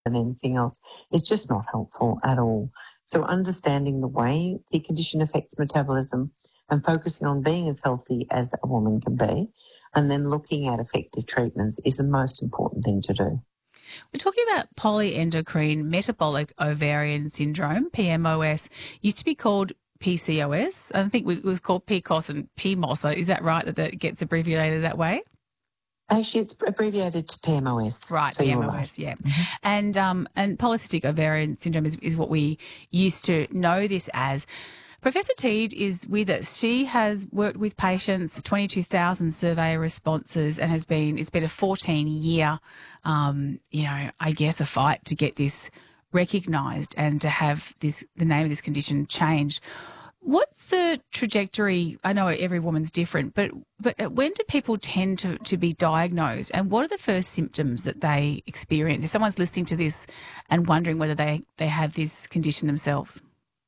than anything else is just not helpful at all. So understanding the way the condition affects metabolism and focusing on being as healthy as a woman can be, and then looking at effective treatments is the most important thing to do. We're talking about polyendocrine metabolic ovarian syndrome, PMOS. Used to be called PCOS. I think it was called PCOS and PMOS. So is that right that it gets abbreviated that way? Actually, it's abbreviated to PMOS. Right, so PMOS, right. yeah. Mm-hmm. And polycystic ovarian syndrome is what we used to know this as. Professor Teede is with us. She has worked with patients, 22,000 survey responses, and it's been a 14-year, I guess, a fight to get this recognised and to have the name of this condition changed. What's the trajectory? I know every woman's different, but when do people tend to be diagnosed, and what are the first symptoms that they experience? If someone's listening to this and wondering whether they have this condition themselves.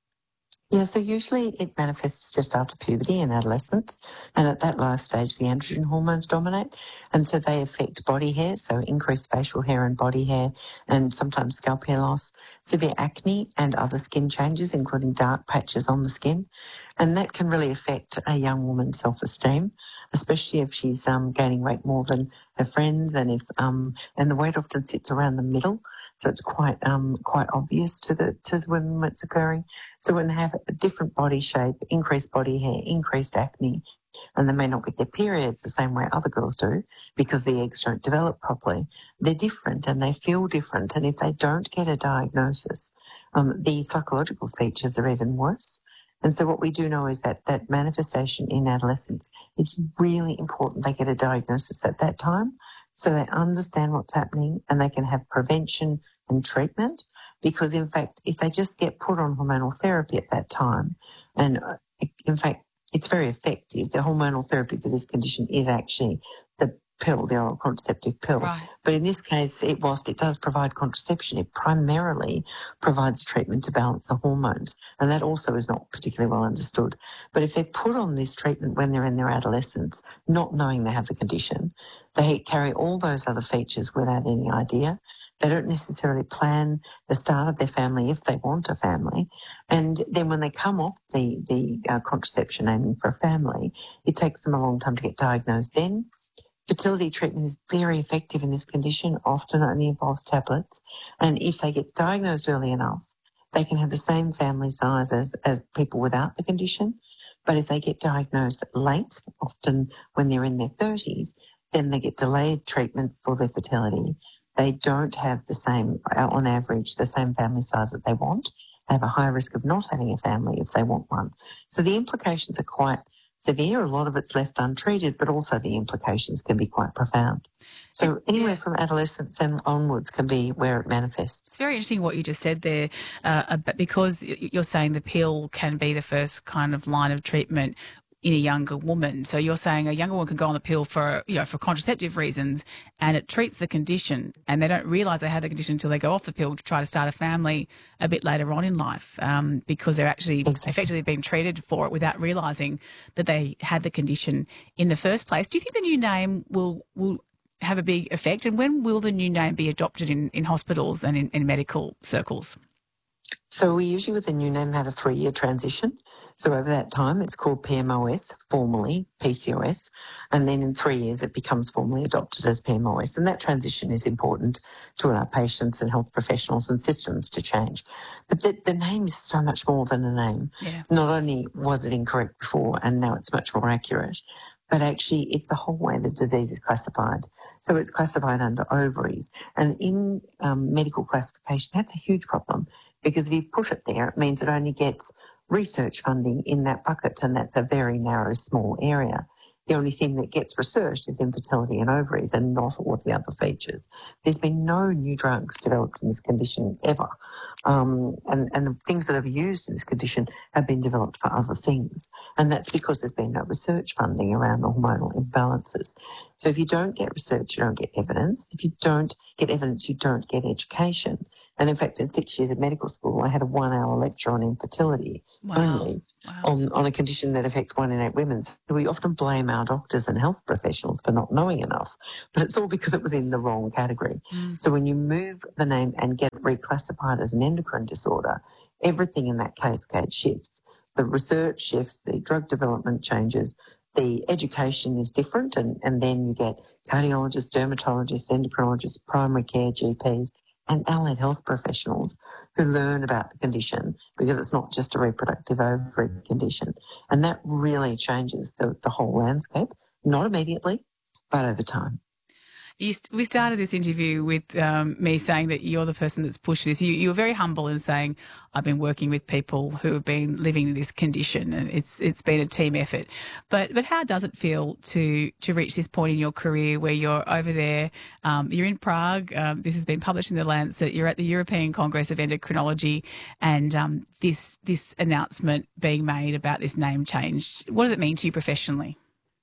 Yeah, so usually it manifests just after puberty and adolescence, and at that last stage the androgen hormones dominate, and so they affect body hair, so increased facial hair and body hair, and sometimes scalp hair loss, severe acne and other skin changes, including dark patches on the skin, and that can really affect a young woman's self-esteem, especially if she's gaining weight more than her friends, and if and the weight often sits around the middle. So it's quite obvious to the women when it's occurring. So when they have a different body shape, increased body hair, increased acne, and they may not get their periods the same way other girls do because the eggs don't develop properly, they're different and they feel different. And if they don't get a diagnosis, the psychological features are even worse. And so what we do know is that manifestation in adolescence, it's really important they get a diagnosis at that time so they understand what's happening and they can have prevention and treatment. Because, in fact, if they just get put on hormonal therapy at that time, and in fact, it's very effective. The hormonal therapy for this condition is actually the pill, the oral contraceptive pill. Right. But in this case, whilst it does provide contraception, it primarily provides treatment to balance the hormones. And that also is not particularly well understood. But if they're put on this treatment when they're in their adolescence, not knowing they have the condition, they carry all those other features without any idea. They don't necessarily plan the start of their family if they want a family. And then when they come off the contraception aiming for a family, it takes them a long time to get diagnosed then. Fertility treatment is very effective in this condition, often only involves tablets. And if they get diagnosed early enough, they can have the same family size as people without the condition. But if they get diagnosed late, often when they're in their 30s, then they get delayed treatment for their fertility. They don't have the same, on average, the same family size that they want. They have a higher risk of not having a family if they want one. So the implications are quite severe. A lot of it's left untreated, but also the implications can be quite profound. So anywhere from adolescence and onwards can be where it manifests. It's very interesting what you just said there, because you're saying the pill can be the first kind of line of treatment in a younger woman. So you're saying a younger woman can go on the pill for contraceptive reasons and it treats the condition and they don't realise they have the condition until they go off the pill to try to start a family a bit later on in life, because they're actually effectively being treated for it without realising that they had the condition in the first place. Do you think the new name will have a big effect, and when will the new name be adopted in hospitals and in medical circles? So we usually with the new name have a 3-year transition. So over that time it's called PMOS, formerly PCOS, and then in 3 years it becomes formally adopted as PMOS. And that transition is important to our patients and health professionals and systems to change. But the name is so much more than a name. Yeah. Not only was it incorrect before and now it's much more accurate, but actually it's the whole way the disease is classified. So it's classified under ovaries. And in medical classification, that's a huge problem, because if you put it there, it means it only gets research funding in that bucket, and that's a very narrow, small area. The only thing that gets researched is infertility and ovaries and not all of the other features. There's been no new drugs developed in this condition ever. And the things that are used in this condition have been developed for other things. And that's because there's been no research funding around the hormonal imbalances. So if you don't get research, you don't get evidence. If you don't get evidence, you don't get education. And in fact, in 6 years of medical school, I had a 1-hour lecture on infertility only. on a condition that affects 1 in 8 women. So we often blame our doctors and health professionals for not knowing enough, but it's all because it was in the wrong category. So when you move the name and get it reclassified as an endocrine disorder, everything in that cascade shifts. The research shifts, the drug development changes, the education is different, and then you get cardiologists, dermatologists, endocrinologists, primary care GPs, and allied health professionals who learn about the condition, because it's not just a reproductive ovary condition. And that really changes the whole landscape, not immediately, but over time. We started this interview with me saying that you're the person that's pushed this. You were very humble in saying, I've been working with people who have been living this condition, and it's been a team effort. But how does it feel to reach this point in your career where you're over there, you're in Prague, this has been published in The Lancet, you're at the European Congress of Endocrinology, and this announcement being made about this name change? What does it mean to you professionally?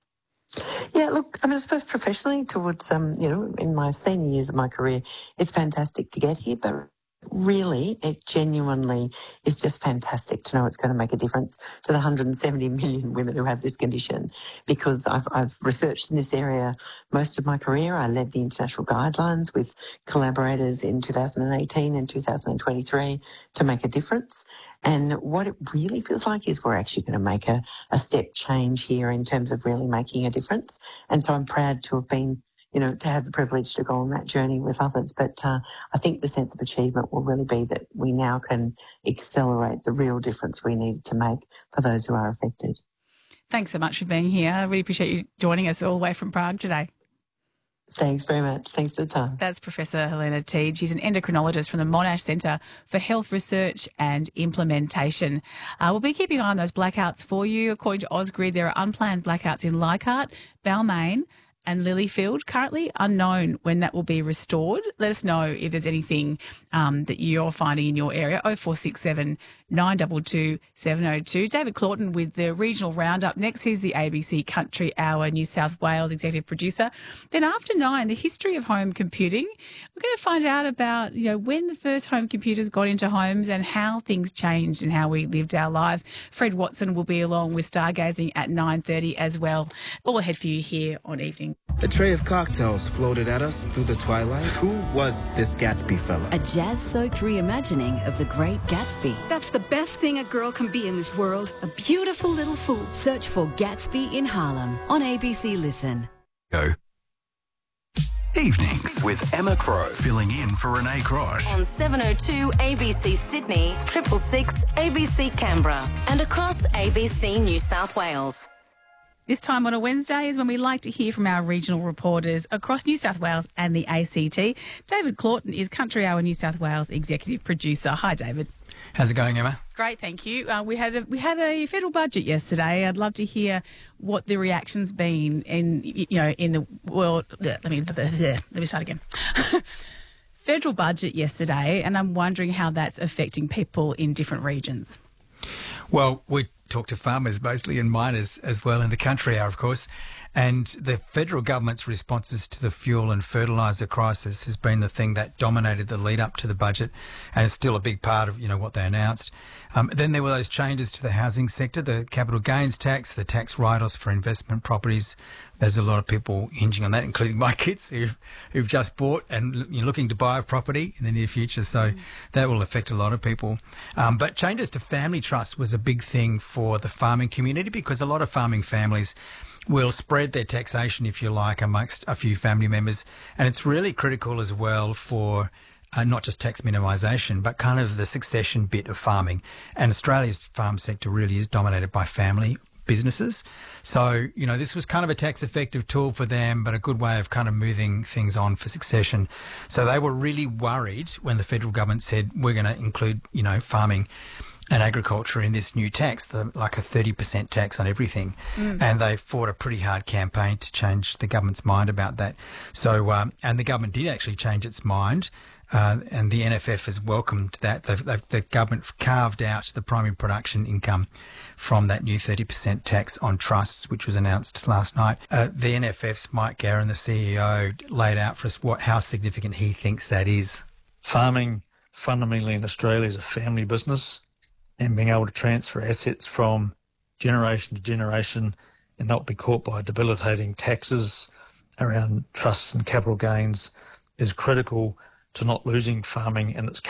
Yeah, look, I mean, I suppose professionally towards, in my senior years of my career, it's fantastic to get here, but really, it genuinely is just fantastic to know it's going to make a difference to the 170 million women who have this condition, because I've researched in this area most of my career. I led the international guidelines with collaborators in 2018 and 2023 to make a difference. And what it really feels like is we're actually going to make a step change here in terms of really making a difference. And so I'm proud to have been, to have the privilege to go on that journey with others. But I think the sense of achievement will really be that we now can accelerate the real difference we need to make for those who are affected. Thanks so much for being here. I really appreciate you joining us all the way from Prague today. Thanks very much. Thanks for the time. That's Professor Helena Teede. She's an endocrinologist from the Monash Centre for Health Research and Implementation. We'll be keeping an eye on those blackouts for you. According to Ausgrid, there are unplanned blackouts in Leichhardt, Balmain and Lilyfield. Currently unknown when that will be restored. Let us know if there's anything that you're finding in your area. 0467 922 702. David Claughton with the regional roundup. Next, he's the ABC Country Hour New South Wales executive producer. Then after 9, the history of home computing. We're going to find out about, when the first home computers got into homes and how things changed and how we lived our lives. Fred Watson will be along with Stargazing at 9:30 as well. All ahead for you here on Evening. A tray of cocktails floated at us through the twilight. Who was this Gatsby fella? A jazz-soaked reimagining of The Great Gatsby. That's the best thing a girl can be in this world. A beautiful little fool. Search for Gatsby in Harlem on ABC Listen. Go. Evenings with Emma Crow, filling in for Renee Crosh. On 702 ABC Sydney, 666 ABC Canberra, and across ABC New South Wales. This time on a Wednesday is when we like to hear from our regional reporters across New South Wales and the ACT. David Claughton is Country Hour New South Wales executive producer. Hi, David. How's it going, Emma? Great, thank you. We had a federal budget yesterday. I'd love to hear what the reaction's been in the world. Let me start again. Federal budget yesterday, and I'm wondering how that's affecting people in different regions. Well, we talked to farmers mostly and miners as well in the Country Hour, of course, and the federal government's responses to the fuel and fertiliser crisis has been the thing that dominated the lead up to the budget, and it's still a big part of what they announced. Then there were those changes to the housing sector, the capital gains tax, the tax write-offs for investment properties. There's a lot of people hinging on that, including my kids who've just bought and looking to buy a property in the near future. So that will affect a lot of people. But changes to family trust was a big thing for the farming community, because a lot of farming families will spread their taxation, if you like, amongst a few family members. And it's really critical as well for not just tax minimisation, but kind of the succession bit of farming. And Australia's farm sector really is dominated by family businesses. So, this was kind of a tax effective tool for them, but a good way of kind of moving things on for succession. So they were really worried when the federal government said, we're going to include, farming and agriculture in this new tax, like a 30% tax on everything. And they fought a pretty hard campaign to change the government's mind about that. So, and the government did actually change its mind. And the NFF has welcomed that. The government carved out the primary production income from that new 30% tax on trusts, which was announced last night. The NFF's Mike Garron, the CEO, laid out for us how significant he thinks that is. Farming fundamentally in Australia is a family business, and being able to transfer assets from generation to generation and not be caught by debilitating taxes around trusts and capital gains is critical to not losing farming in its